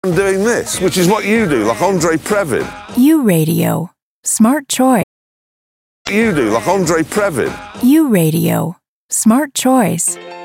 I'm doing this, which is what you do, like Andre Previn. U Radio. Smart choice. You do, like Andre Previn. U Radio. Smart choice.